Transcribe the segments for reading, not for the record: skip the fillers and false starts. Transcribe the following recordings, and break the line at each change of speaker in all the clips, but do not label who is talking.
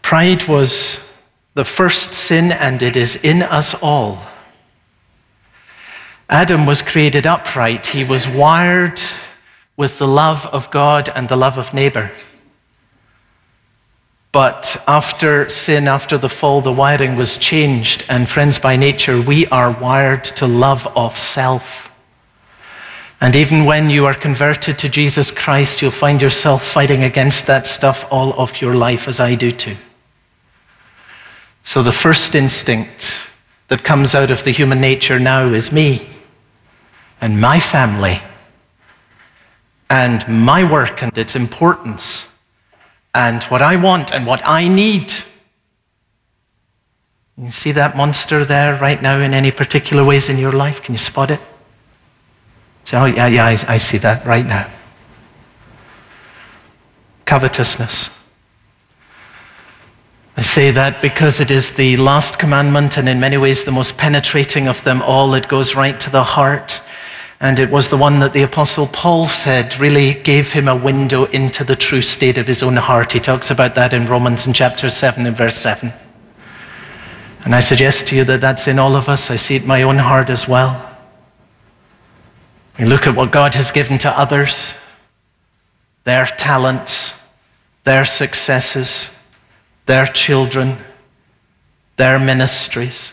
Pride was the first sin, and it is in us all. Adam was created upright. He was wired with the love of God and the love of neighbor. But after sin, after the fall, the wiring was changed. And friends, by nature, we are wired to love of self. And even when you are converted to Jesus Christ, you'll find yourself fighting against that stuff all of your life, as I do too. So the first instinct that comes out of the human nature now is me and my family and my work and its importance and what I want and what I need. You see that monster there right now in any particular ways in your life? Can you spot it? Say, oh, yeah, I see that right now. Covetousness. I say that because it is the last commandment, and in many ways the most penetrating of them all. It goes right to the heart. And it was the one that the Apostle Paul said really gave him a window into the true state of his own heart. He talks about that in Romans in chapter 7 and verse 7. And I suggest to you that that's in all of us. I see it in my own heart as well. We look at what God has given to others, their talents, their successes, their children, their ministries.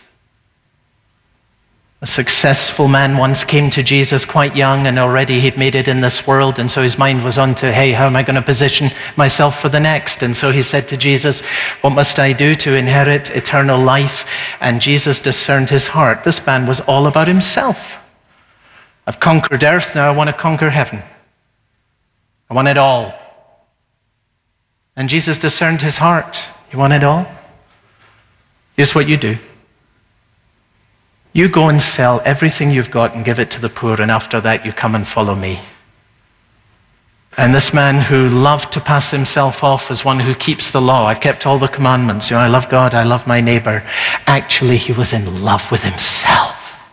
A successful man once came to Jesus quite young, and already he'd made it in this world, and so his mind was on to, hey, how am I going to position myself for the next? And so he said to Jesus, what must I do to inherit eternal life? And Jesus discerned his heart. This man was all about himself. I've conquered earth, now I want to conquer heaven. I want it all. And Jesus discerned his heart. You want it all? Here's what you do. You go and sell everything you've got and give it to the poor, and after that you come and follow me. And this man who loved to pass himself off as one who keeps the law, I've kept all the commandments, I love God, I love my neighbor. Actually, he was in love with himself.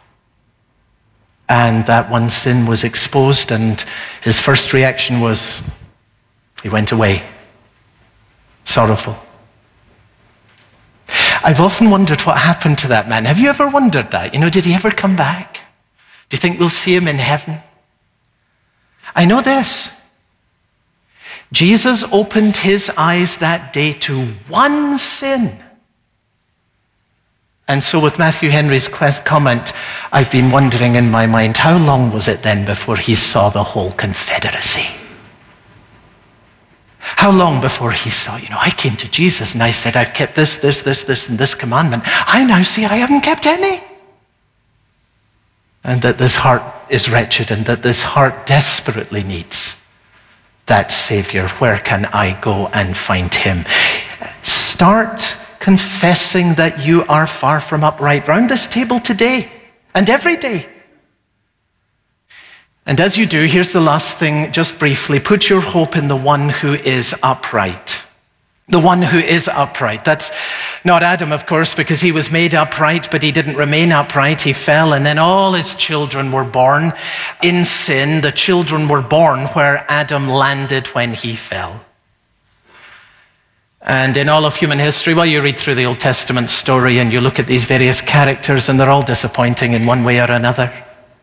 And that one sin was exposed, and his first reaction was, he went away, sorrowful. I've often wondered what happened to that man. Have you ever wondered that? Did he ever come back? Do you think we'll see him in heaven? I know this. Jesus opened his eyes that day to one sin. And so with Matthew Henry's comment, I've been wondering in my mind, how long was it then before he saw the whole confederacy? How long before he saw, I came to Jesus and I said, I've kept this, and this commandment. I now see I haven't kept any. And that this heart is wretched, and that this heart desperately needs that Savior. Where can I go and find him? Start confessing that you are far from upright round this table today and every day. And as you do, here's the last thing, just briefly. Put your hope in the one who is upright. The one who is upright. That's not Adam, of course, because he was made upright, but he didn't remain upright. He fell, and then all his children were born in sin. The children were born where Adam landed when he fell. And in all of human history, you read through the Old Testament story and you look at these various characters, and they're all disappointing in one way or another.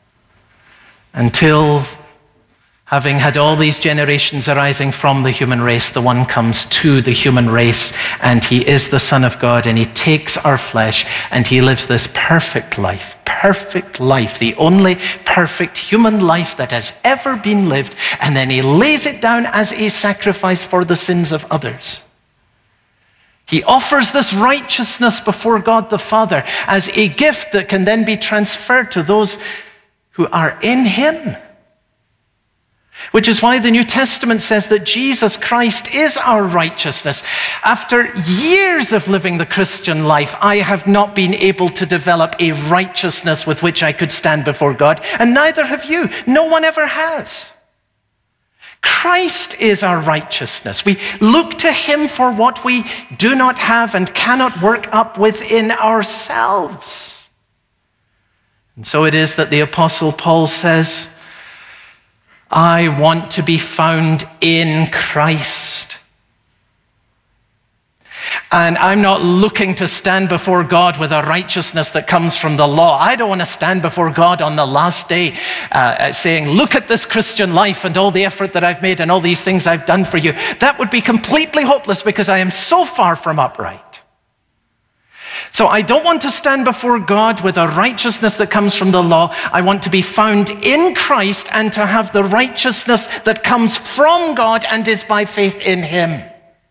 Until, having had all these generations arising from the human race, the one comes to the human race, and he is the Son of God, and he takes our flesh, and he lives this perfect life, the only perfect human life that has ever been lived, and then he lays it down as a sacrifice for the sins of others. He offers this righteousness before God the Father as a gift that can then be transferred to those who are in him. Which is why the New Testament says that Jesus Christ is our righteousness. After years of living the Christian life, I have not been able to develop a righteousness with which I could stand before God, and neither have you. No one ever has. Christ is our righteousness. We look to him for what we do not have and cannot work up within ourselves. And so it is that the Apostle Paul says, I want to be found in Christ. And I'm not looking to stand before God with a righteousness that comes from the law. I don't want to stand before God on the last day saying, look at this Christian life and all the effort that I've made and all these things I've done for you. That would be completely hopeless because I am so far from upright. So I don't want to stand before God with a righteousness that comes from the law. I want to be found in Christ and to have the righteousness that comes from God and is by faith in him.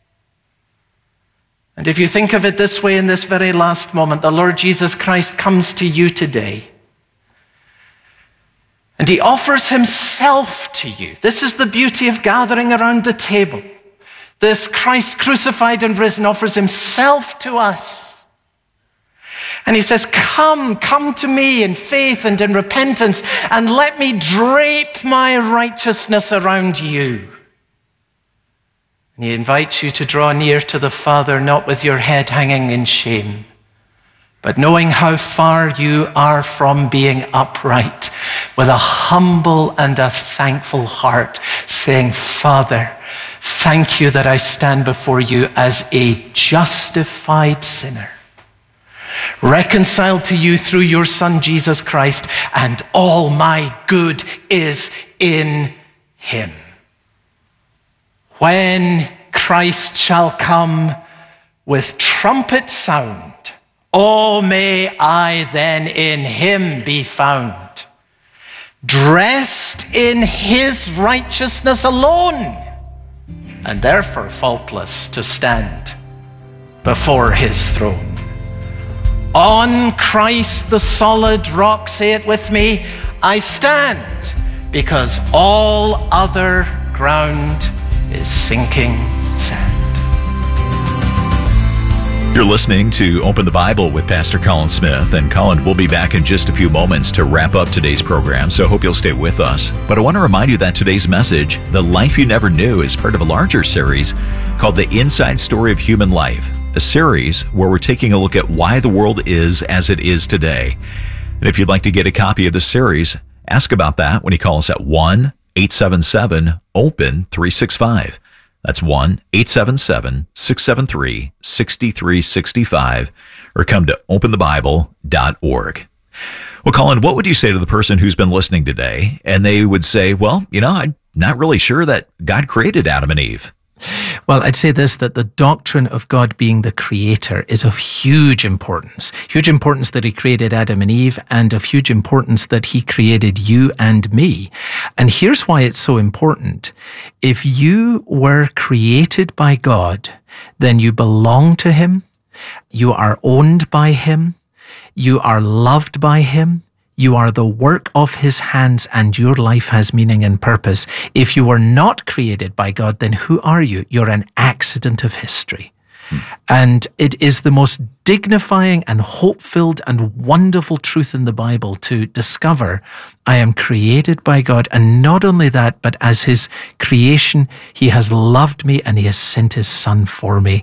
And if you think of it this way in this very last moment, the Lord Jesus Christ comes to you today. And he offers himself to you. This is the beauty of gathering around the table. This Christ crucified and risen offers himself to us. And he says, come to me in faith and in repentance, and let me drape my righteousness around you. And he invites you to draw near to the Father, not with your head hanging in shame, but knowing how far you are from being upright, with a humble and a thankful heart, saying, Father, thank you that I stand before you as a justified sinner, reconciled to you through your Son, Jesus Christ, and all my good is in him. When Christ shall come with trumpet sound, oh, may I then in him be found, dressed in his righteousness alone, and therefore faultless to stand before his throne. On Christ the solid rock, say it with me, I stand, because all other ground is sinking sand.
You're listening to Open the Bible with Pastor Colin Smith. And Colin, we'll be back in just a few moments to wrap up today's program, so I hope you'll stay with us. But I want to remind you that today's message, The Life You Never Knew, is part of a larger series called The Inside Story of Human Life, a series where we're taking a look at why the world is as it is today. And if you'd like to get a copy of the series, ask about that when you call us at 1-877-OPEN-365. That's 1-877-673-6365, or come to openthebible.org. Well, Colin, what would you say to the person who's been listening today and they would say, well, I'm not really sure that God created Adam and Eve?
Well, I'd say this, that the doctrine of God being the creator is of huge importance that he created Adam and Eve, and of huge importance that he created you and me. And here's why it's so important. If you were created by God, then you belong to him, you are owned by him, you are loved by him, you are the work of his hands, and your life has meaning and purpose. If you were not created by God, then who are you? You're an accident of history. And it is the most dignifying and hope-filled and wonderful truth in the Bible to discover I am created by God. And not only that, but as his creation, he has loved me and he has sent his Son for me.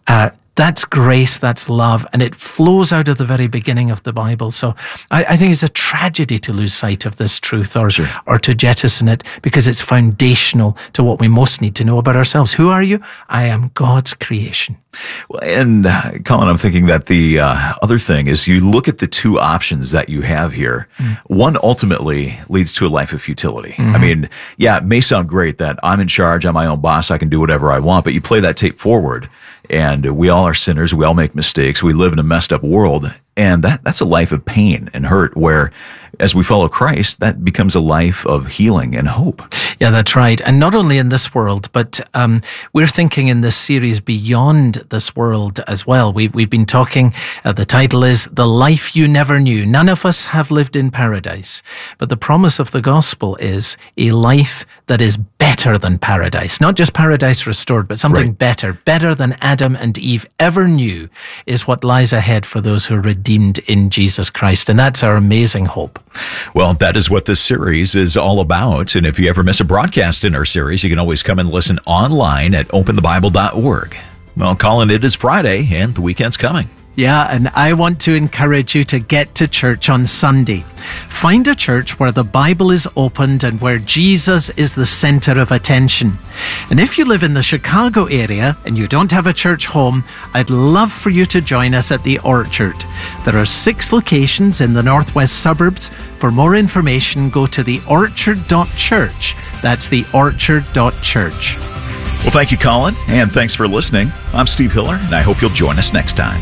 That's grace, that's love, and it flows out of the very beginning of the Bible. So I think it's a tragedy to lose sight of this truth or to jettison it, because it's foundational to what we most need to know about ourselves. Who are you? I am God's creation.
Well, and Colin, I'm thinking that the other thing is you look at the two options that you have here. One ultimately leads to a life of futility. I mean, yeah, it may sound great that I'm in charge, I'm my own boss, I can do whatever I want, but you play that tape forward, and we all are sinners, we all make mistakes, we live in a messed up world, and that's a life of pain and hurt, where as we follow Christ, that becomes a life of healing and hope.
Yeah, that's right. And not only in this world, but we're thinking in this series beyond this world as well. We've been talking, the title is The Life You Never Knew. None of us have lived in paradise, but the promise of the gospel is a life that is better than paradise. Not just paradise restored, but something better than Adam and Eve ever knew is what lies ahead for those who are redeemed in Jesus Christ. And that's our amazing hope.
Well, that is what this series is all about. And if you ever miss a broadcast in our series, you can always come and listen online at openthebible.org. Well, Colin, it is Friday and the weekend's coming.
Yeah, and I want to encourage you to get to church on Sunday. Find a church where the Bible is opened and where Jesus is the center of attention. And if you live in the Chicago area and you don't have a church home, I'd love for you to join us at the Orchard. There are 6 locations in the northwest suburbs. For more information, go to theorchard.church. That's theorchard.church.
Well, thank you, Colin, and thanks for listening. I'm Steve Hiller, and I hope you'll join us next time.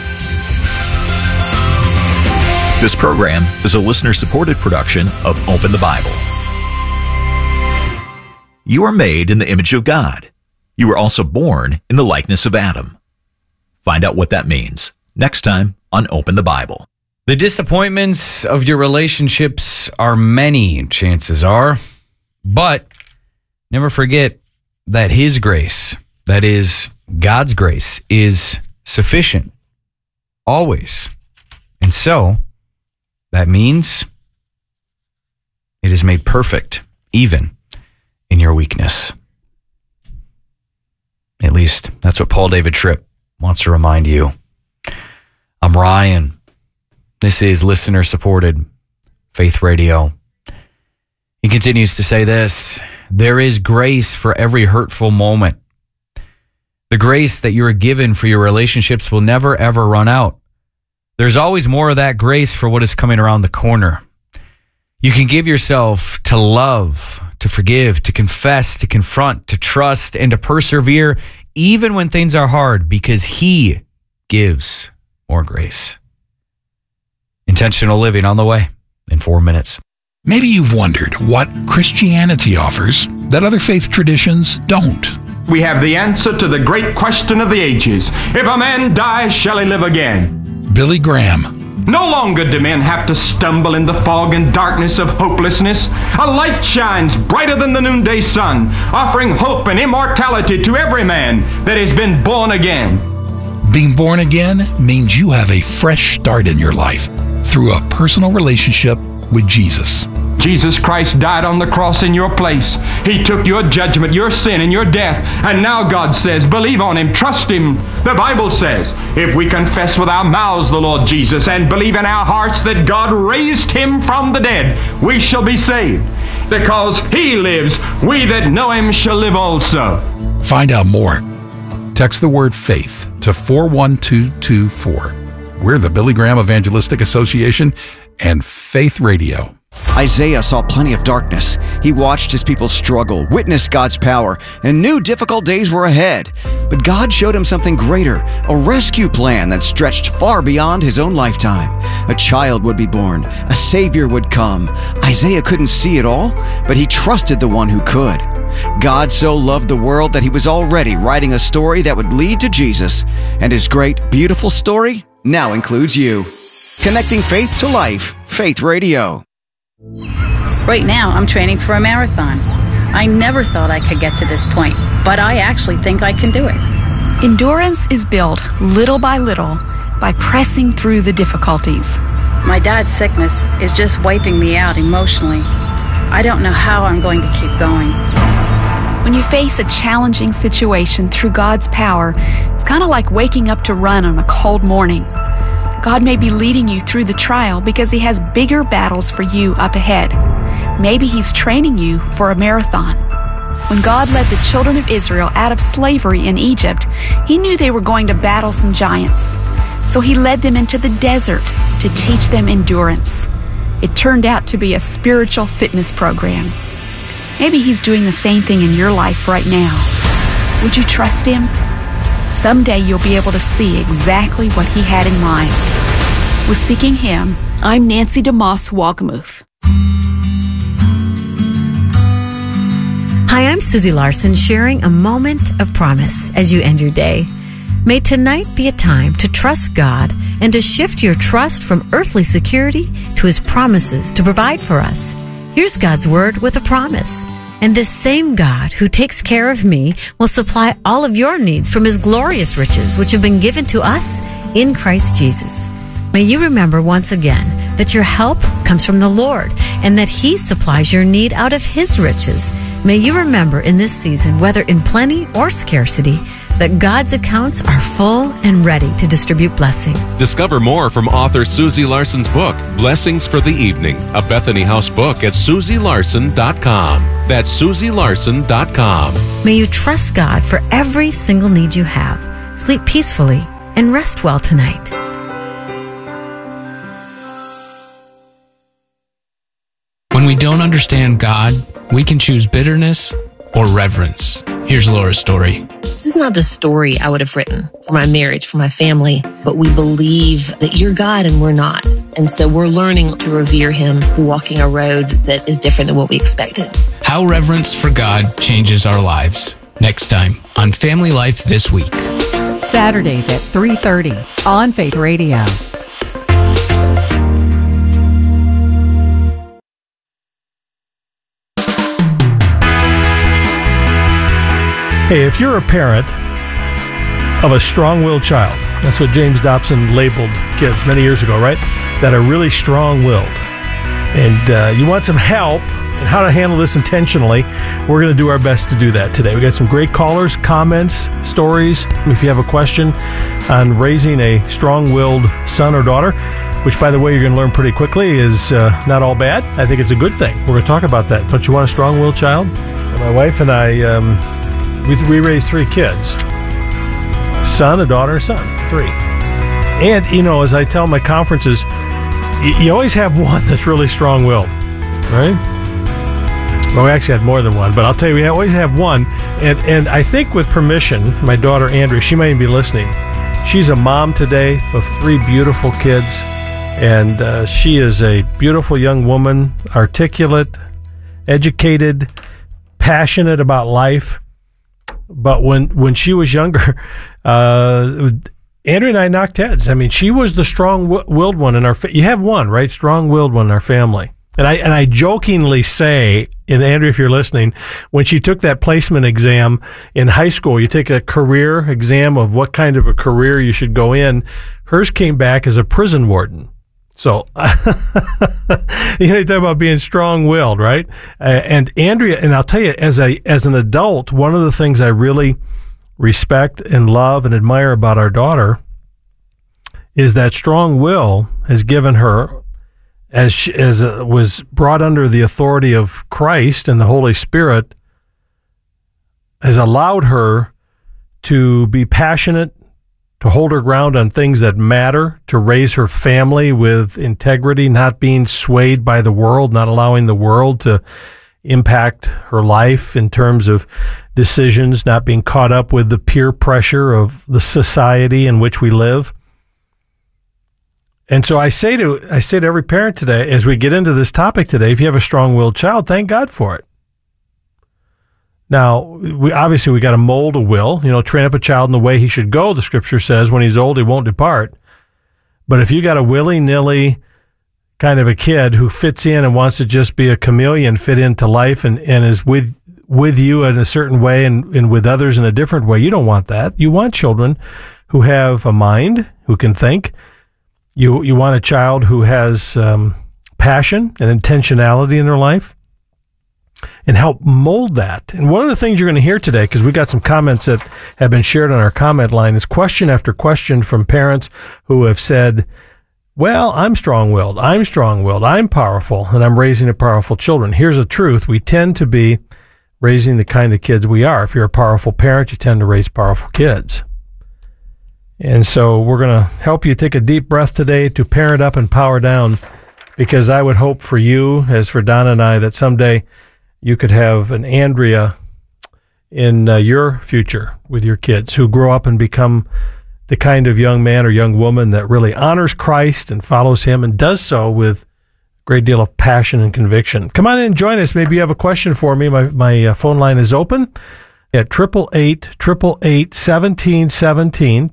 This program is a listener-supported production of Open the Bible. You are made in the image of God. You were also born in the likeness of Adam. Find out what that means next time on Open the Bible.
The disappointments of your relationships are many, chances are, but never forget that His grace, that is, God's grace, is sufficient, always. And so, that means it is made perfect, even in your weakness. At least, that's what Paul David Tripp wants to remind you. I'm Ryan. This is listener-supported Faith Radio. He continues to say this: there is grace for every hurtful moment. The grace that you are given for your relationships will never, ever run out. There's always more of that grace for what is coming around the corner. You can give yourself to love, to forgive, to confess, to confront, to trust, and to persevere even when things are hard, because He gives more grace. Intentional living on the way in 4 minutes.
Maybe you've wondered what Christianity offers that other faith traditions don't.
We have the answer to the great question of the ages. If a man dies, shall he live again?
Billy Graham.
No longer do men have to stumble in the fog and darkness of hopelessness. A light shines brighter than the noonday sun, offering hope and immortality to every man that has been born again.
Being born again means you have a fresh start in your life through a personal relationship with Jesus.
Jesus Christ died on the cross in your place. He took your judgment, your sin, and your death. And now God says, believe on Him, trust Him. The Bible says, if we confess with our mouths the Lord Jesus and believe in our hearts that God raised Him from the dead, we shall be saved. Because He lives, we that know Him shall live also.
Find out more. Text the word faith to 41224. We're the Billy Graham Evangelistic Association and Faith Radio.
Isaiah saw plenty of darkness. He watched his people struggle, witnessed God's power, and knew difficult days were ahead. But God showed him something greater, a rescue plan that stretched far beyond his own lifetime. A child would be born, a Savior would come. Isaiah couldn't see it all, but he trusted the one who could. God so loved the world that He was already writing a story that would lead to Jesus. And His great, beautiful story now includes you. Connecting faith to life, Faith Radio.
Right now, I'm training for a marathon. I never thought I could get to this point, but I actually think I can do it.
Endurance is built little by little by pressing through the difficulties.
My dad's sickness is just wiping me out emotionally. I don't know how I'm going to keep going.
When you face a challenging situation through God's power, it's kind of like waking up to run on a cold morning. God may be leading you through the trial because He has bigger battles for you up ahead. Maybe He's training you for a marathon. When God led the children of Israel out of slavery in Egypt, He knew they were going to battle some giants. So He led them into the desert to teach them endurance. It turned out to be a spiritual fitness program. Maybe He's doing the same thing in your life right now. Would you trust Him? Someday you'll be able to see exactly what He had in mind. With Seeking Him, I'm Nancy DeMoss Wolgemuth.
Hi, I'm Susie Larson, sharing a moment of promise as you end your day. May tonight be a time to trust God and to shift your trust from earthly security to His promises to provide for us. Here's God's Word with a promise. And this same God who takes care of me will supply all of your needs from His glorious riches, which have been given to us in Christ Jesus. May you remember once again that your help comes from the Lord and that He supplies your need out of His riches. May you remember in this season, whether in plenty or scarcity, that God's accounts are full and ready to distribute blessing.
Discover more from author Susie Larson's book, Blessings for the Evening, a Bethany House book at SusieLarson.com. That's SusieLarson.com.
May you trust God for every single need you have. Sleep peacefully and rest well tonight.
When we don't understand God, we can choose bitterness or reverence. Here's Laura's story.
This is not the story I would have written for my marriage, for my family, but we believe that you're God and we're not. And so we're learning to revere him, walking a road that is different than what we expected.
How reverence for God changes our lives. Next time on Family Life This Week.
Saturdays at 3:30 on Faith Radio.
Hey, if you're a parent of a strong-willed child, that's what James Dobson labeled kids many years ago, right? That are really strong-willed. And you want some help on how to handle this intentionally, we're going to do our best to do that today. We got some great callers, comments, stories. If you have a question on raising a strong-willed son or daughter, which, by the way, you're going to learn pretty quickly is not all bad. I think it's a good thing. We're going to talk about that. Don't you want a strong-willed child? My wife and I, we raised 3 kids. Son, a daughter, a son. 3. And, you know, as I tell my conferences, you always have one that's really strong-willed, right? Well, we actually had more than one, but I'll tell you, we always have one. And I think with permission, my daughter, Andrea, she might even be listening. She's a mom today of 3 beautiful kids, and she is a beautiful young woman, articulate, educated, passionate about life. But when she was younger, Andrea and I knocked heads. I mean, she was the strong-willed one in our you have one, right? Strong-willed one in our family. And I jokingly say, and Andrea, if you're listening, when she took that placement exam in high school, you take a career exam of what kind of a career you should go in. Hers came back as a prison warden. So, you talk about being strong-willed, right? And Andrea, and I'll tell you, as an adult, one of the things I really respect and love and admire about our daughter is that strong will has given her, as it was brought under the authority of Christ and the Holy Spirit, has allowed her to be passionate, to hold her ground on things that matter, to raise her family with integrity, not being swayed by the world, not allowing the world to impact her life in terms of decisions, not being caught up with the peer pressure of the society in which we live. And so I say to every parent today, as we get into this topic today, if you have a strong-willed child, thank God for it. Now, we got to mold a will, train up a child in the way he should go. The scripture says when he's old, he won't depart. But if you got a willy-nilly kind of a kid who fits in and wants to just be a chameleon, fit into life and is with you in a certain way and with others in a different way, you don't want that. You want children who have a mind, who can think. You want a child who has passion and intentionality in their life, and help mold that. And one of the things you're going to hear today, because we got some comments that have been shared on our comment line, is question after question from parents who have said, well, I'm strong-willed, I'm powerful, and I'm raising a powerful children. Here's the truth. We tend to be raising the kind of kids we are. If you're a powerful parent, you tend to raise powerful kids. And so we're going to help you take a deep breath today to parent up and power down, because I would hope for you, as for Donna and I, that someday you could have an Andrea in your future with your kids who grow up and become the kind of young man or young woman that really honors Christ and follows him and does so with a great deal of passion and conviction. Come on in and join us. Maybe you have a question for me. My phone line is open at 888-888-1717.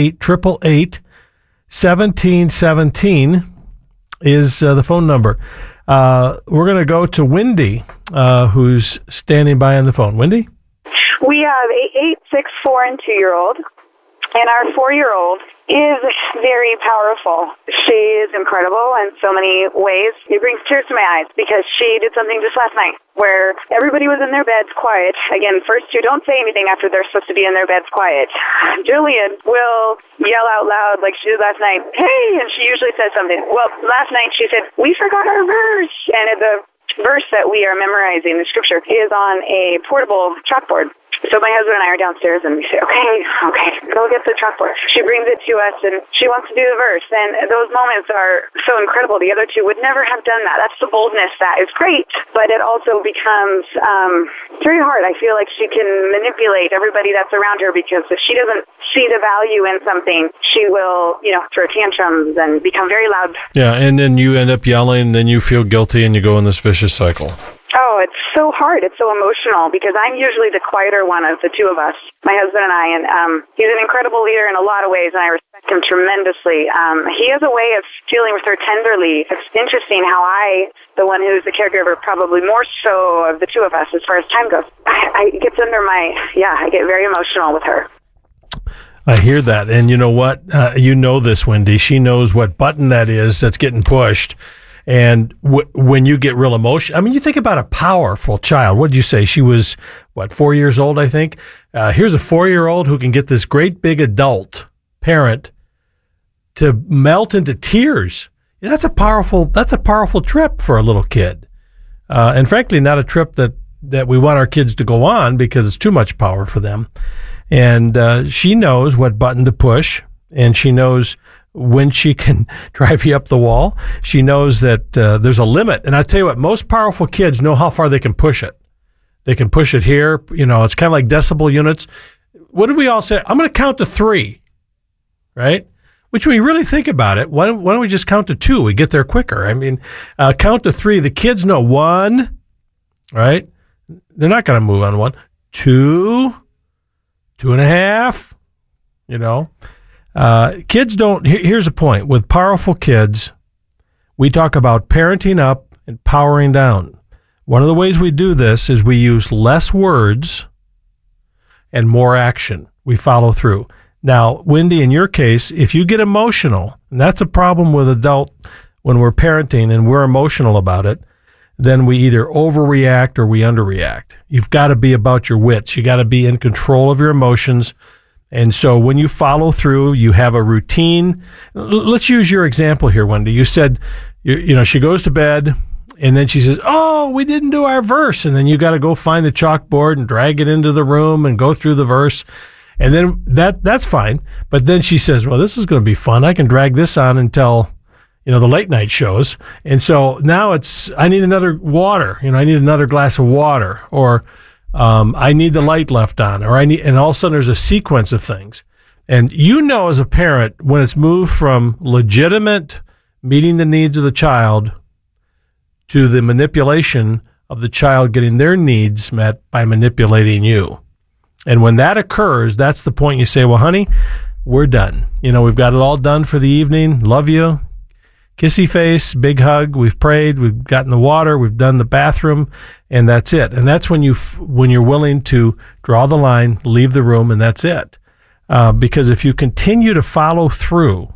888-888-1717 is the phone number. We're going to go to Wendy, who's standing by on the phone. Wendy?
We have a 8, 6, 4, and 2-year-old. And our 4-year-old is very powerful. She is incredible in so many ways. It brings tears to my eyes because she did something just last night where everybody was in their beds quiet. Again, first two don't say anything after they're supposed to be in their beds quiet. Julian will yell out loud like she did last night, "Hey!" And she usually says something. Well, last night she said, "We forgot our verse." And the verse that we are memorizing, the scripture, is on a portable chalkboard. So my husband and I are downstairs and we say, okay, go get the chalkboard. She brings it to us and she wants to do the verse. And those moments are so incredible. The other two would never have done that. That's the boldness that is great, but it also becomes very hard. I feel like she can manipulate everybody that's around her because if she doesn't see the value in something, she will, throw tantrums and become very loud.
Yeah, and then you end up yelling and then you feel guilty and you go in this vicious cycle.
Oh, it's so hard. It's so emotional because I'm usually the quieter one of the two of us, my husband and I, and he's an incredible leader in a lot of ways, and I respect him tremendously. He has a way of dealing with her tenderly. It's interesting how I, the one who's the caregiver, probably more so of the two of us as far as time goes, it gets under I get very emotional with her.
I hear that, and you know what? You know this, Wendy. She knows what button that is that's getting pushed. And when you get real emotional, I mean, you think about a powerful child. What did you say? She was, 4 years old, I think? Here's a 4-year-old who can get this great big adult parent to melt into tears. That's a powerful trip for a little kid. And frankly, not a trip that we want our kids to go on because it's too much power for them. And she knows what button to push, and she knows when she can drive you up the wall. She knows that there's a limit. And I tell you what, most powerful kids know how far they can push it. They can push it here. It's kind of like decibel units. What did we all say? I'm going to count to 3, right? Which when you really think about it, why don't we just count to 2? We get there quicker. I mean, count to 3. The kids know 1, right? They're not going to move on 1. 2, 2.5, kids don't. Here's the point. With powerful kids, we talk about parenting up and powering down. One of the ways we do this is we use less words and more action. We follow through. Now, Wendy, in your case, if you get emotional, and that's a problem with adult when we're parenting and we're emotional about it, then we either overreact or we underreact. You've got to be about your wits. You got to be in control of your emotions. And so when you follow through, you have a routine. Let's use your example here, Wendy. You said, she goes to bed and then she says, "Oh, we didn't do our verse." And then you got to go find the chalkboard and drag it into the room and go through the verse. And then that's fine. But then she says, "Well, this is going to be fun. I can drag this on until, the late night shows." And so now I need another water. I need another glass of water, or I need the light left on, and all of a sudden there's a sequence of things. And as a parent, when it's moved from legitimate meeting the needs of the child to the manipulation of the child getting their needs met by manipulating you. And when that occurs, that's the point you say, "Well, honey, we're done. We've got it all done for the evening. Love you. Kissy face, big hug. We've prayed. We've gotten the water. We've done the bathroom, and that's it." And that's when you're willing to draw the line, leave the room, and that's it. Because if you continue to follow through,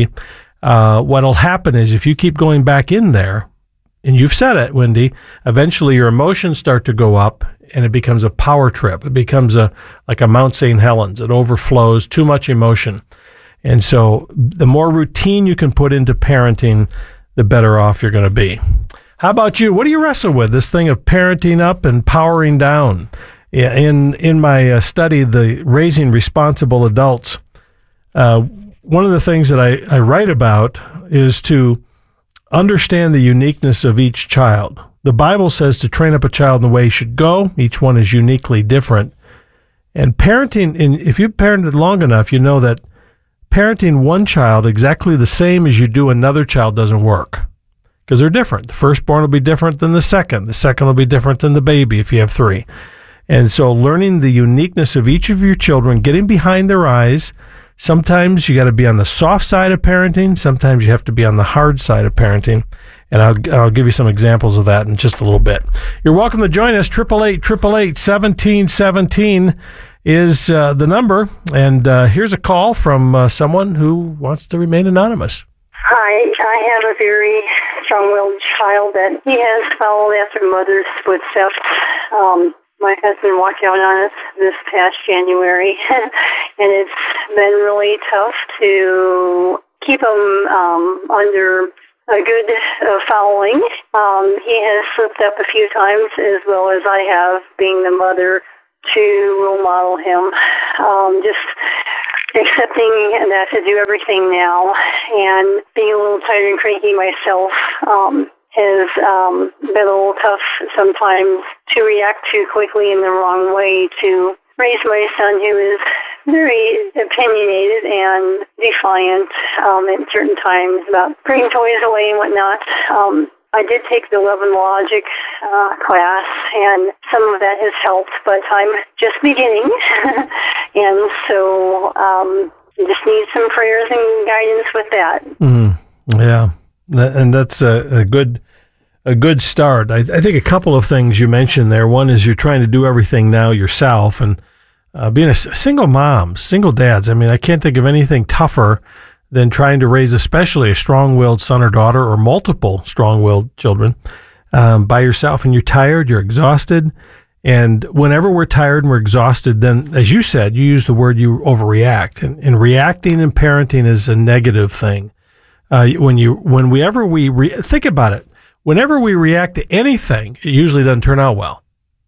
what'll happen is if you keep going back in there, and you've said it, Wendy, eventually your emotions start to go up, and it becomes a power trip. It becomes like a Mount St. Helens. It overflows, too much emotion. And so the more routine you can put into parenting, the better off you're going to be. How about you? What do you wrestle with, this thing of parenting up and powering down? In my study, the Raising Responsible Adults, one of the things that I write about is to understand the uniqueness of each child. The Bible says to train up a child in the way he should go. Each one is uniquely different. And parenting, if you've parented long enough, you know that parenting one child exactly the same as you do another child doesn't work, because they're different. The firstborn will be different than the second. The second will be different than the baby if you have 3. And so learning the uniqueness of each of your children, getting behind their eyes. Sometimes you got to be on the soft side of parenting. Sometimes you have to be on the hard side of parenting. And I'll give you some examples of that in just a little bit. You're welcome to join us, 888-888-1717. is the number. And here's a call from someone who wants to remain anonymous.
Hi, I have a very strong-willed child that he has followed after mother's footsteps. My husband walked out on us this past January, and it's been really tough to keep him under a good following. He has slipped up a few times, as well as I have, being the mother to role model him. Just accepting that to do everything now, and being a little tired and cranky myself has been a little tough sometimes to react too quickly in the wrong way to raise my son, who is very opinionated and defiant at certain times about putting toys away and whatnot. I did take the Love and Logic class, and some of that has helped, but I'm just beginning. And so just need some prayers and guidance with that.
Yeah, and that's a good start. I think a couple of things you mentioned there. One is you're trying to do everything now yourself, and being a single mom, single dads, I mean, I can't think of anything tougher than trying to raise especially a strong-willed son or daughter, or multiple strong-willed children, by yourself. And you're tired, you're exhausted. And whenever we're tired and we're exhausted, then, as you said, you use the word, you overreact. And reacting in parenting is a negative thing. Whenever we think about it, whenever we react to anything, it usually doesn't turn out well.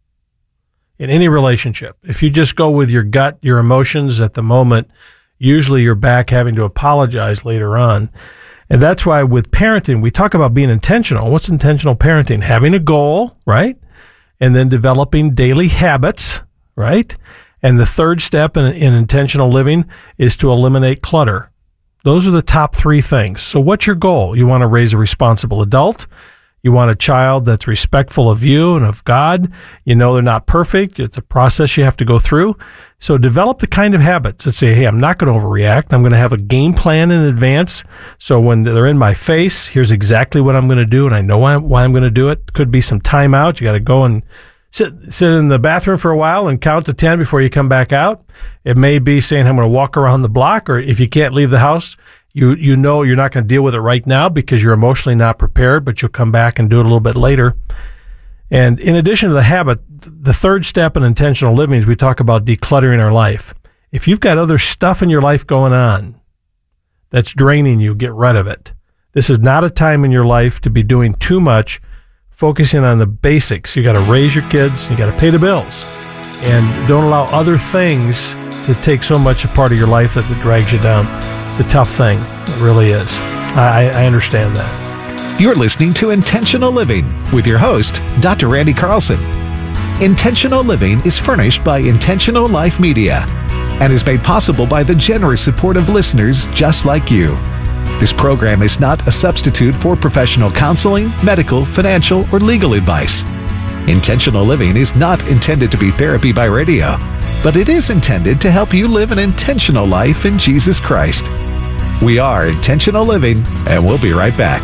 In any relationship, if you just go with your gut, your emotions at the moment, usually you're back having to apologize later on. And that's why with parenting, we talk about being intentional. What's intentional parenting? Having a goal, right? And then developing daily habits, right? And the third step in intentional living is to eliminate clutter. Those are the top three things. So what's your goal? You want to raise a responsible adult. You want a child that's respectful of you and of God. You know they're not perfect. It's a process you have to go through. So develop the kind of habits that say, hey, I'm not going to overreact. I'm going to have a game plan in advance. So when they're in my face, here's exactly what I'm going to do, and I know why I'm going to do it. Could be some time out. You got to go and sit in the bathroom for a while and count to 10 before you come back out. It may be saying, I'm going to walk around the block, or if you can't leave the house, you know you're not going to deal with it right now because you're emotionally not prepared, but you'll come back and do it a little bit later. And in addition to the habit, the third step in intentional living is we talk about decluttering our life. If you've got other stuff in your life going on that's draining you, get rid of it. This is not a time in your life to be doing too much, focusing on the basics. You got to raise your kids, you got to pay the bills, and don't allow other things to take so much a part of your life that it drags you down. It's a tough thing. It really is. I understand that.
You're listening to Intentional Living with your host, Dr. Randy Carlson. Intentional Living is furnished by Intentional Life Media and is made possible by the generous support of listeners just like you. This program is not a substitute for professional counseling, medical, financial, or legal advice. Intentional Living is not intended to be therapy by radio, but it is intended to help you live an intentional life in Jesus Christ. We are Intentional Living, and we'll be right back.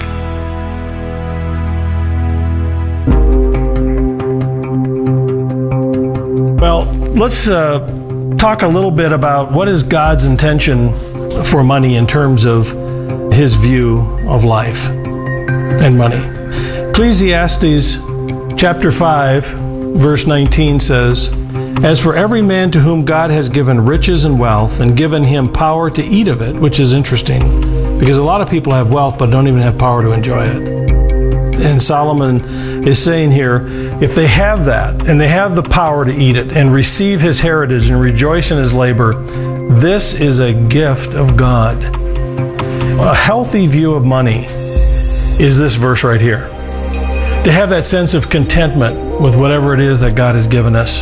Well, let's talk a little bit about what is God's intention for money in terms of his view of life and money. Ecclesiastes chapter 5, verse 19 says, As for every man to whom God has given riches and wealth and given him power to eat of it, which is interesting because a lot of people have wealth but don't even have power to enjoy it. And Solomon is saying here, if they have that and they have the power to eat it and receive his heritage and rejoice in his labor, this is a gift of God. A healthy view of money is this verse right here. To have that sense of contentment with whatever it is that God has given us.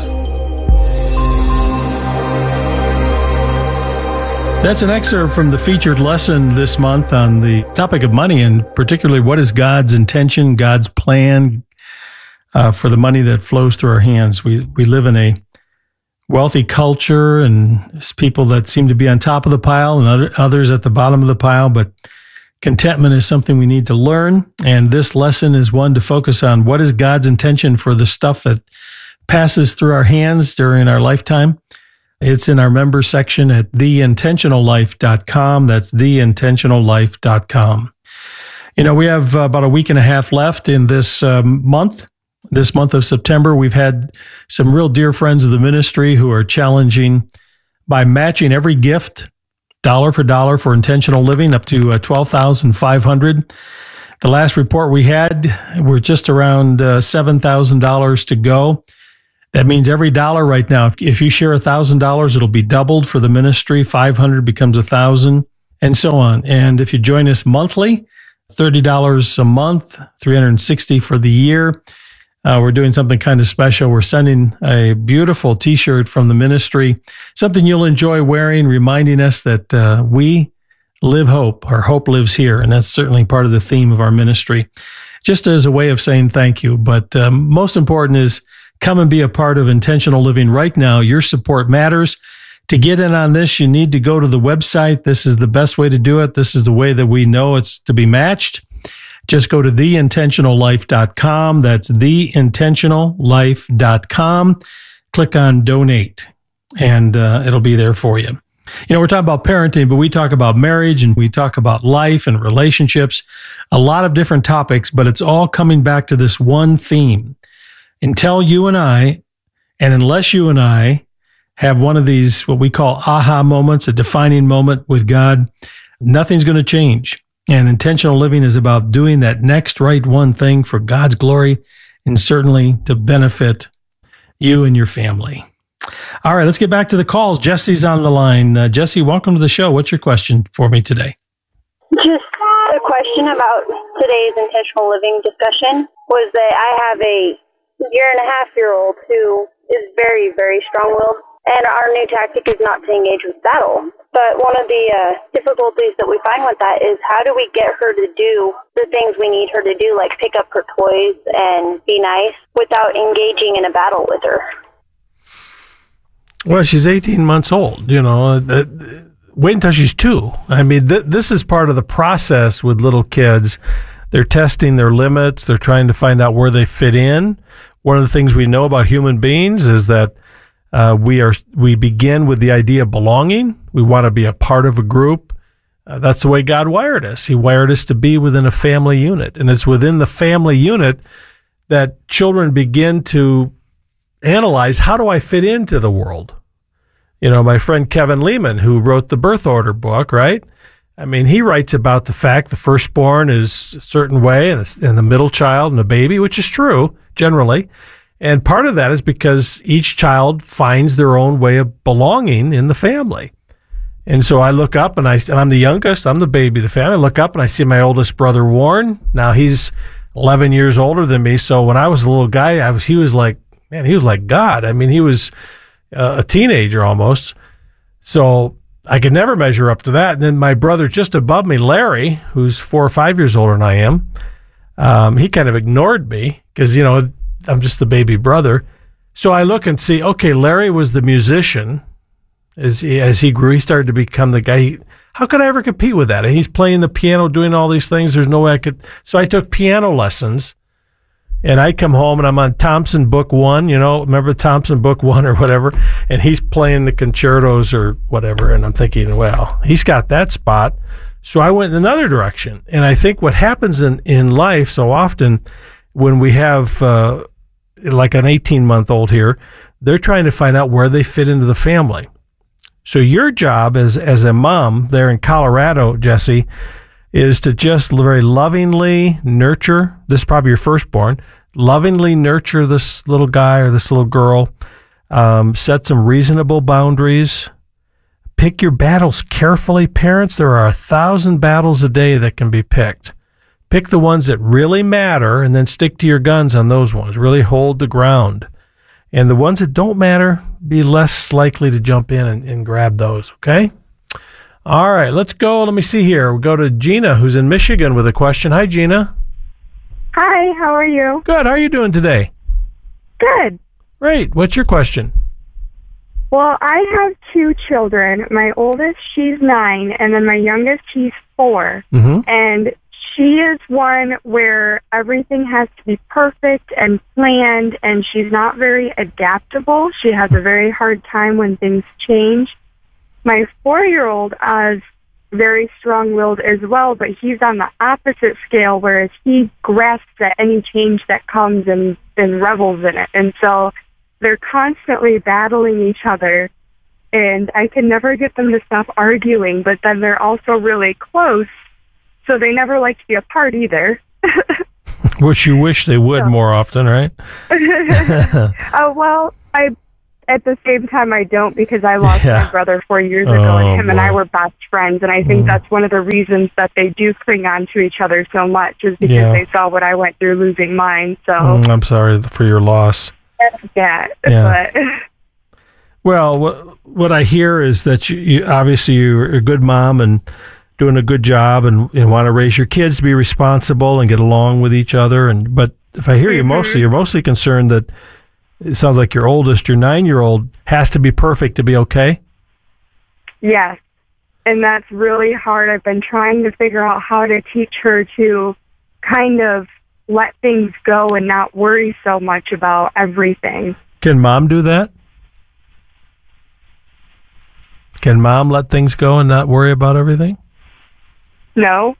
That's an excerpt from the featured lesson this month on the topic of money, and particularly what is God's intention, God's plan for the money that flows through our hands. We live in a wealthy culture, and people that seem to be on top of the pile and others at the bottom of the pile, but contentment is something we need to learn, and this lesson is one to focus on what is God's intention for the stuff that passes through our hands during our lifetime. It's in our member section at theintentionallife.com. That's theintentionallife.com. You know, we have about a week and a half left in this month of September. We've had some real dear friends of the ministry who are challenging by matching every gift dollar for dollar for intentional living up to $12,500. The last report we had, we're just around $7,000 to go. That means every dollar right now, if you share $1,000, it'll be doubled for the ministry. 500 becomes 1,000, and so on. And if you join us monthly, $30 a month, $360 for the year. We're doing something kind of special. We're sending a beautiful T-shirt from the ministry, something you'll enjoy wearing, reminding us that we live hope. Our hope lives here, and that's certainly part of the theme of our ministry, just as a way of saying thank you. But most important is come and be a part of intentional living right now. Your support matters. To get in on this, you need to go to the website. This is the best way to do it. This is the way that we know it's to be matched. Just go to theintentionallife.com. That's theintentionallife.com. Click on donate, and it'll be there for you. You know, we're talking about parenting, but we talk about marriage and we talk about life and relationships, a lot of different topics, but it's all coming back to this one theme. Until you and I, and unless you and I have one of these, what we call aha moments, a defining moment with God, nothing's going to change. And intentional living is about doing that next right one thing for God's glory and certainly to benefit you and your family. All right, let's get back to the calls. Jesse's on the line. Jesse, welcome to the show. What's your question for me today?
Just a question about today's intentional living discussion was that I have a 1.5-year-old who is very, very strong-willed, and our new tactic is not to engage with battle. But one of the difficulties that we find with that is how do we get her to do the things we need her to do, like pick up her toys and be nice, without engaging in a battle with her?
Well, she's 18 months old, you know. Wait until she's 2. I mean, this is part of the process with little kids. They're testing their limits. They're trying to find out where they fit in. One of the things we know about human beings is that we begin with the idea of belonging. We want to be a part of a group. That's the way God wired us. He wired us to be within a family unit. And it's within the family unit that children begin to analyze, how do I fit into the world? You know, my friend Kevin Lehman, who wrote the Birth Order book, right? I mean, he writes about the fact the firstborn is a certain way and the middle child and the baby, which is true generally. And part of that is because each child finds their own way of belonging in the family. And so I look up and I'm the youngest, I'm the baby of the family. I look up and I see my oldest brother, Warren. Now he's 11 years older than me. So when I was a little guy, he was like God. I mean, he was a teenager almost. So I could never measure up to that. And then my brother just above me, Larry, who's 4 or 5 years older than I am, he kind of ignored me because, you know, I'm just the baby brother. So I look and see, okay, Larry was the musician. As he grew, he started to become the guy. How could I ever compete with that? And he's playing the piano, doing all these things. There's no way I could. So I took piano lessons. And I come home and I'm on Thompson Book 1, you know, remember Thompson Book 1 or whatever, and he's playing the concertos or whatever, and I'm thinking, well, he's got that spot. So I went in another direction. And I think what happens in life so often when we have like an 18-month-old here, they're trying to find out where they fit into the family. So your job as a mom there in Colorado, Jesse, is to just very lovingly nurture, this is probably your firstborn, lovingly nurture this little guy or this little girl, set some reasonable boundaries, pick your battles carefully. Parents, there are 1,000 battles a day that can be picked. Pick the ones that really matter and then stick to your guns on those ones. Really hold the ground. And the ones that don't matter, be less likely to jump in and grab those, okay? All right, let's go. Let me see here. We'll go to Gina, who's in Michigan, with a question. Hi, Gina.
Hi, how are you?
Good. How are you doing today?
Good.
Great. What's your question?
Well, I have 2 children. My oldest, she's 9, and then my youngest, he's 4.
Mm-hmm.
And she is one where everything has to be perfect and planned, and she's not very adaptable. She has a very hard time when things change. My 4-year-old is very strong-willed as well, but he's on the opposite scale, whereas he grasps at any change that comes and revels in it. And so they're constantly battling each other, and I can never get them to stop arguing, but then they're also really close, so they never like to be apart either.
Which you wish they would more often, right?
Well, at the same time, I don't, because I lost my brother 4 years ago, and him and I were best friends, and I think that's one of the reasons that they do cling on to each other so much, is because they saw what I went through losing mine. So
I'm sorry for your loss.
Yeah.
Yeah.
But
well, what I hear is that you obviously you're a good mom and doing a good job, and want to raise your kids to be responsible and get along with each other. But if I hear you you're mostly concerned that it sounds like your oldest, your 9-year-old, has to be perfect to be okay.
yes, and that's really hard. I've been trying to figure out how to teach her to kind of let things go and not worry so much about everything.
Can mom do that? Can mom let things go and not worry about everything?
No.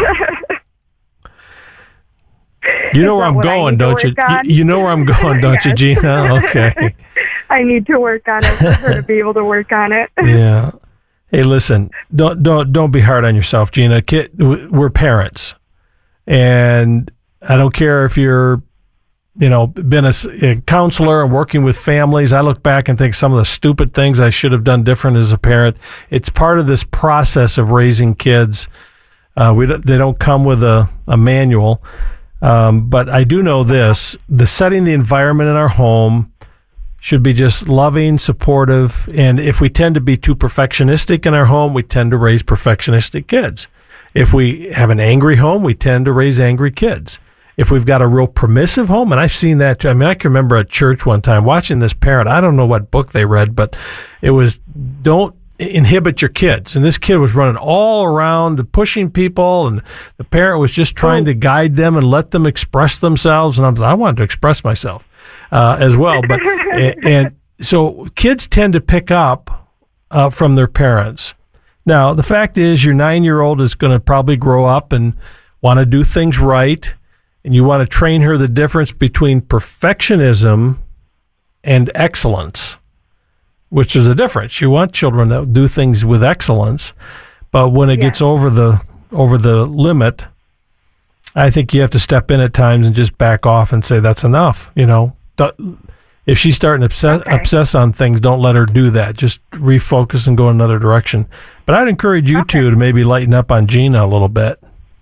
You know where I'm going, don't you? You know where I'm going, don't you, Gina? Okay.
I need to work on it for her to be able to work on it.
Yeah. Hey, listen, don't be hard on yourself, Gina. We're parents, and I don't care if you're, been a counselor and working with families. I look back and think some of the stupid things I should have done different as a parent. It's part of this process of raising kids. They don't come with a manual. But I do know this, setting the environment in our home should be just loving, supportive. And if we tend to be too perfectionistic in our home, we tend to raise perfectionistic kids. If we have an angry home, we tend to raise angry kids. If we've got a real permissive home, and I've seen that too. I mean, I can remember at church one time watching this parent. I don't know what book they read, but it was, don't inhibit your kids. And this kid was running all around pushing people, and the parent was just trying to guide them and let them express themselves. And I wanted to express myself as well. But and so kids tend to pick up from their parents. Now, the fact is your 9-year-old is going to probably grow up and want to do things right. And you want to train her the difference between perfectionism and excellence, which is a difference. You want children that do things with excellence, but when it gets over the limit, I think you have to step in at times and just back off and say that's enough. If she's starting to obsess on things, don't let her do that. Just refocus and go in another direction. But I'd encourage you two to maybe lighten up on Gina a little bit.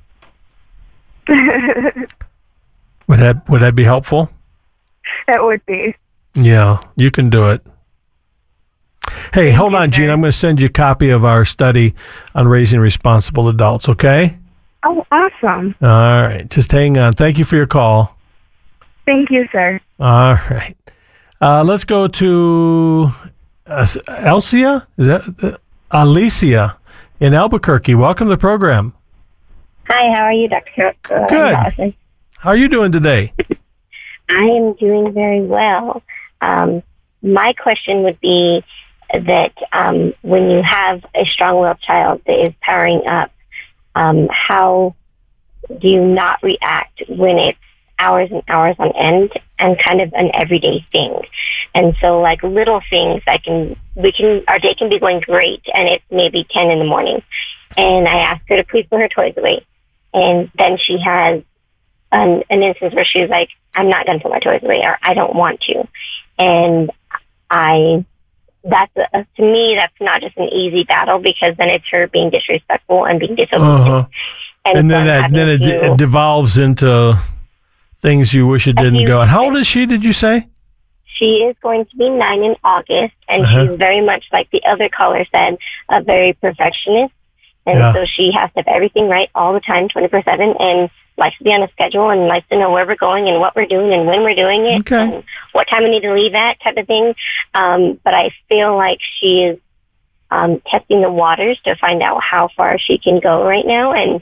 Would that be helpful?
It would be.
Yeah, you can do it. Hey, hold on, Gina. I'm going to send you a copy of our study on raising responsible adults, okay?
Oh, awesome.
All right. Just hang on. Thank you for your call.
Thank you, sir.
All right. Let's go to Alicia in Albuquerque. Welcome to the program.
Hi, how are you, Dr.
Good. How are you doing today?
I am doing very well. My question would be that when you have a strong-willed child that is powering up, how do you not react when it's hours and hours on end and kind of an everyday thing? And so like little things, our day can be going great and it's maybe 10 in the morning. And I ask her to please put her toys away. And then she has an instance where she's like, I'm not going to put my toys away, or I don't want to. And to me, that's not just an easy battle, because then it's her being disrespectful and being disobedient.
And then it devolves into things you wish it didn't go. And how old is she, did you say?
She is going to be 9 in August, and she's very much, like the other caller said, a very perfectionist. And so she has to have everything right all the time, 24/7, and likes to be on a schedule and likes to know where we're going and what we're doing and when we're doing it and what time we need to leave at, type of thing. But I feel like she is testing the waters to find out how far she can go right now. And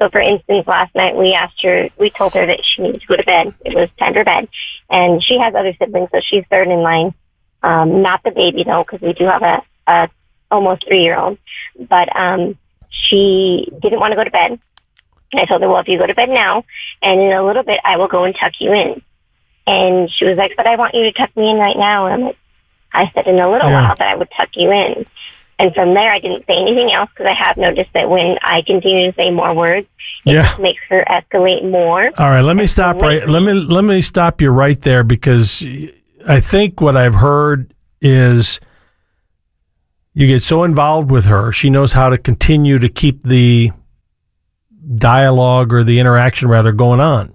So, for instance, last night we told her that she needed to go to bed. It was time for bed. And she has other siblings, so she's third in line. Not the baby, though, because we do have a almost 3-year-old. But she didn't want to go to bed. And I told her, well, if you go to bed now, and in a little bit, I will go and tuck you in. And she was like, but I want you to tuck me in right now. And I'm like, I said in a little while that I would tuck you in. And from there, I didn't say anything else because I have noticed that when I continue to say more words, it just makes her escalate more.
All right, let me stop let me stop you right there, because I think what I've heard is you get so involved with her, she knows how to continue to keep the dialogue or the interaction rather going on.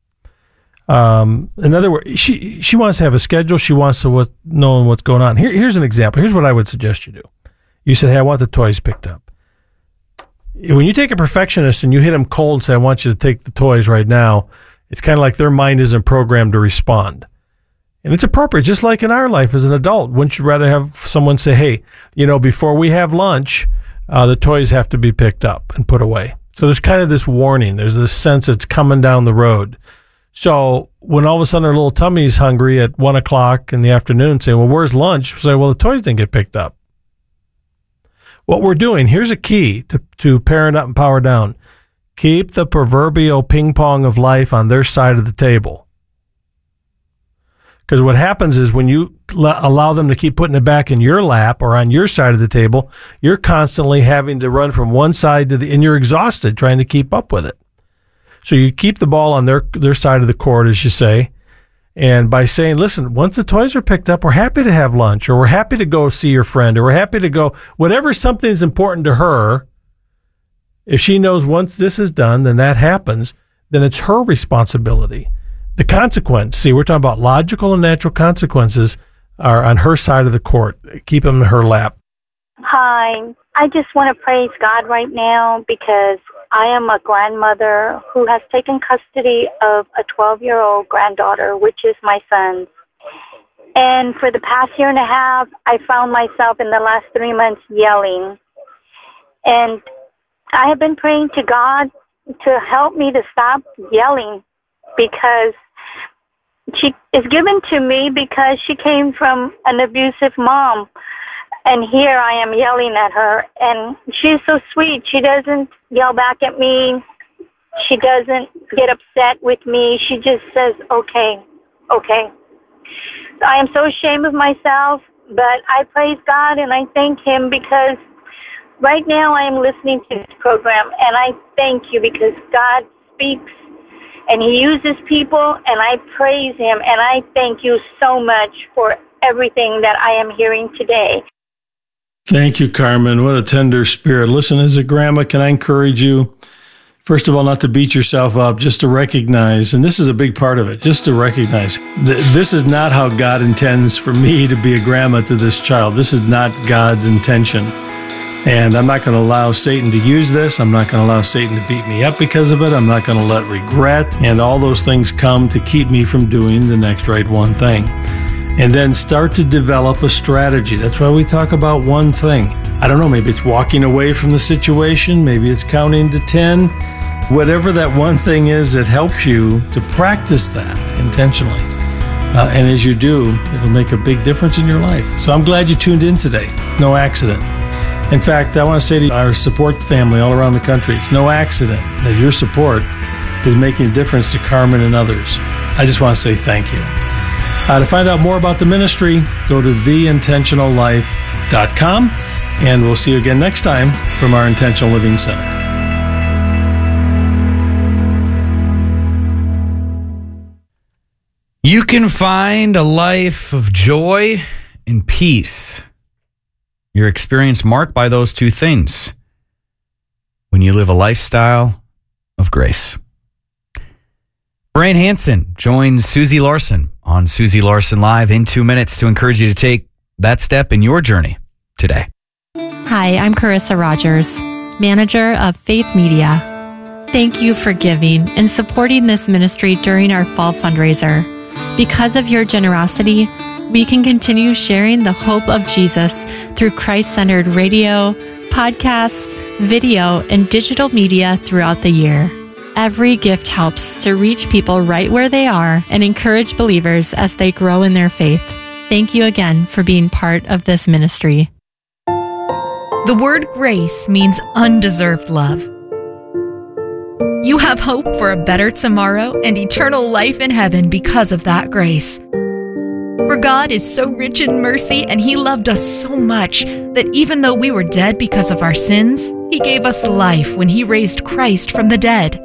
In other words, she wants to have a schedule. She wants to know what's going on. Here's an example. Here's what I would suggest you do. You said, hey, I want the toys picked up. When you take a perfectionist and you hit them cold and say, I want you to take the toys right now, it's kind of like their mind isn't programmed to respond. And it's appropriate, just like in our life as an adult. Wouldn't you rather have someone say, hey, before we have lunch, the toys have to be picked up and put away. So there's kind of this warning. There's this sense it's coming down the road. So when all of a sudden her little tummy's hungry at 1 o'clock in the afternoon, saying, well, where's lunch? We say, well, the toys didn't get picked up. What we're doing, here's a key to parent up and power down. Keep the proverbial ping pong of life on their side of the table. Because what happens is when you allow them to keep putting it back in your lap or on your side of the table, you're constantly having to run from one side to and you're exhausted trying to keep up with it. So you keep the ball on their side of the court, as you say, and by saying, listen, once the toys are picked up, we're happy to have lunch, or we're happy to go see your friend, or we're happy to go, whatever something is important to her, if she knows once this is done, then that happens, then it's her responsibility. The consequence, see, we're talking about logical and natural consequences are on her side of the court. Keep them in her lap.
Hi, I just want to praise God right now because I am a grandmother who has taken custody of a 12-year-old granddaughter, which is my son's. And for the past year and a half, I found myself in the last 3 months yelling. And I have been praying to God to help me to stop yelling because she is given to me because she came from an abusive mom. And here I am yelling at her, and she's so sweet. She doesn't yell back at me. She doesn't get upset with me. She just says, okay, okay. I am so ashamed of myself, but I praise God and I thank Him because right now I am listening to this program, and I thank you because God speaks and He uses people, and I praise Him, and I thank you so much for everything that I am hearing today.
Thank you, Carmen. What a tender spirit. Listen, as a grandma, can I encourage you, first of all, not to beat yourself up, just to recognize, and this is a big part of it, just to recognize this is not how God intends for me to be a grandma to this child. This is not God's intention. And I'm not going to allow Satan to use this. I'm not going to allow Satan to beat me up because of it. I'm not going to let regret and all those things come to keep me from doing the next right one thing. And then start to develop a strategy. That's why we talk about one thing. I don't know, maybe it's walking away from the situation, maybe it's counting to 10. Whatever that one thing is that helps you to practice that intentionally. And as you do, it'll make a big difference in your life. So I'm glad you tuned in today. No accident. In fact, I want to say to our support family all around the country, it's no accident that your support is making a difference to Carmen and others. I just want to say thank you. To find out more about the ministry, go to theintentionallife.com, and we'll see you again next time from our Intentional Living Center.
You can find a life of joy and peace. Your experience marked by those two things when you live a lifestyle of grace. Brian Hansen joins Susie Larson on Susie Larson Live in 2 minutes to encourage you to take that step in your journey today.
Hi, I'm Carissa Rogers, manager of Faith Media. Thank you for giving and supporting this ministry during our fall fundraiser. Because of your generosity, we can continue sharing the hope of Jesus through Christ-centered radio, podcasts, video, and digital media throughout the year. Every gift helps to reach people right where they are and encourage believers as they grow in their faith. Thank you again for being part of this ministry.
The word grace means undeserved love. You have hope for a better tomorrow and eternal life in heaven because of that grace. For God is so rich in mercy, and He loved us so much that even though we were dead because of our sins, He gave us life when He raised Christ from the dead.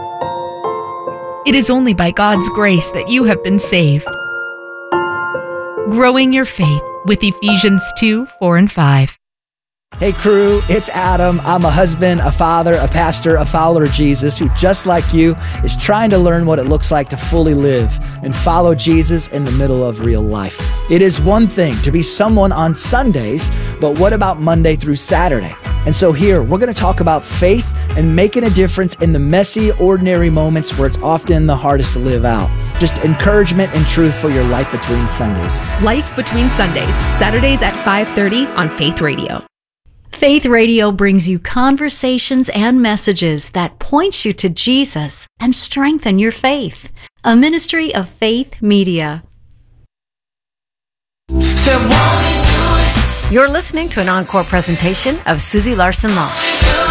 It is only by God's grace that you have been saved. Growing your faith with Ephesians 2, 4, and 5.
Hey crew, it's Adam. I'm a husband, a father, a pastor, a follower of Jesus who, just like you, is trying to learn what it looks like to fully live and follow Jesus in the middle of real life. It is one thing to be someone on Sundays, but what about Monday through Saturday? And so here, we're going to talk about faith and making a difference in the messy, ordinary moments where it's often the hardest to live out. Just encouragement and truth for your life between Sundays.
Life Between Sundays, Saturdays at 5:30 on Faith Radio.
Faith Radio brings you conversations and messages that point you to Jesus and strengthen your faith. A ministry of Faith Media.
You're listening to an encore presentation of Susie Larson Law.